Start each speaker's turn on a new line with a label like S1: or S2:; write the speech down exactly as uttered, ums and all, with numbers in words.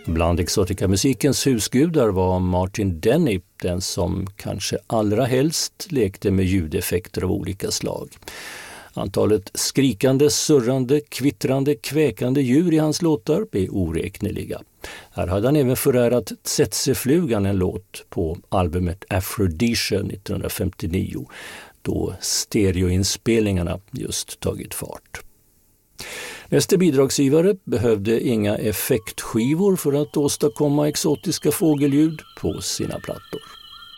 S1: Bland exotikamusikens husgudar var Martin Denny den som kanske allra helst lekte med ljudeffekter av olika slag. Antalet skrikande, surrande, kvittrande, kväkande djur i hans låtar är oräkneliga. Här hade han även förärat Tsetseflugan en låt på albumet Aphrodisia nittonhundrafemtionio, då stereoinspelningarna just tagit fart. Nästa bidragsgivare behövde inga effektskivor för att åstadkomma exotiska fågelljud på sina plattor.